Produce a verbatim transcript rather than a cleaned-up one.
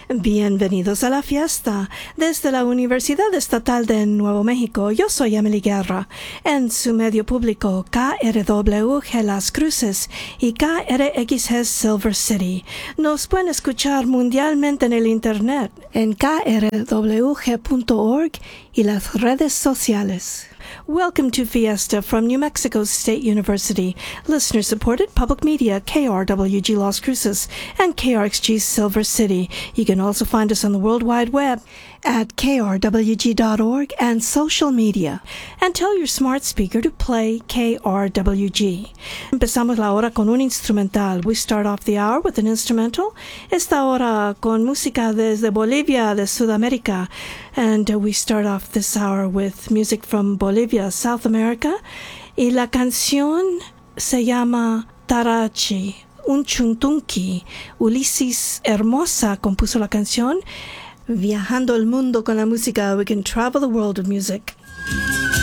Bienvenidos a la fiesta. Desde la Universidad Estatal de Nuevo México, yo soy Emily Guerra. En su medio público K R W G Las Cruces y K R X G Silver City. Nos pueden escuchar mundialmente en el Internet en K R W G punto org y las redes sociales. Welcome to Fiesta from New Mexico State University, listener-supported public media K R W G Las Cruces and K R X G Silver City. You can also find us on the World Wide Web at K R W G dot org and social media. And tell your smart speaker to play K R W G. Empezamos la hora con un instrumental. We start off the hour with an instrumental. Esta hora con música desde Bolivia, de Sudamérica. And uh, we start off this hour with music from Bolivia, South America. Y la canción se llama Tarachi, un chuntunqui. Ulises Hermosa compuso la canción. Viajando el mundo con la música, we can travel the world with music.